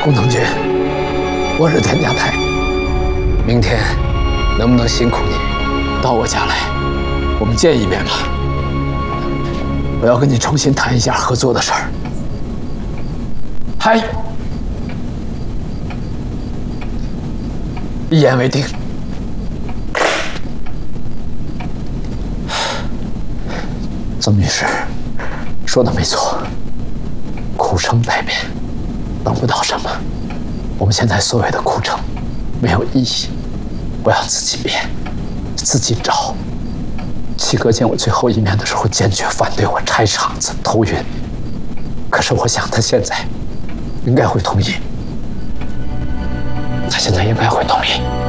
工藤君，我是田家泰，明天能不能辛苦你到我家来，我们见一面吧。我要跟你重新谈一下合作的事儿。嗨，一言为定。曾女士说的没错，苦撑在面，等不到什么。我们现在所谓的苦撑没有意义，我要自己变，自己找。七哥见我最后一面的时候，坚决反对我拆场子、偷运。可是我想他现在应该会同意，他现在应该会同意。